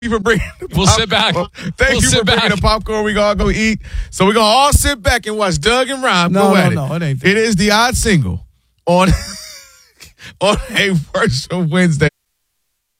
you for bringing the We'll sit back. Thank We'll you sit for bringing back. the popcorn. We're going to go eat. So we're going to all sit back and watch Doug and Rhyme go at it. No, it ain't that. It is the odd single on a Worship Wednesday.